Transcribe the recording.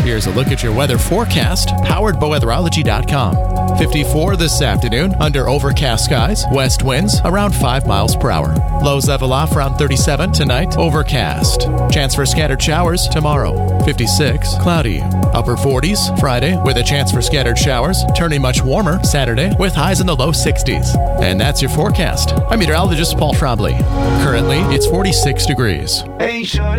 Here's a look at your weather forecast, powered by weatherology.com. 54 this afternoon, under overcast skies, west winds around 5 miles per hour. Lows level off around 37 tonight, overcast. Chance for scattered showers tomorrow. 56, cloudy. Upper 40s Friday with a chance for scattered showers, turning much warmer Saturday with highs in the low 60s. And that's your forecast. I'm meteorologist Paul Schrabley. Currently, it's 46 degrees. Hey, shorty.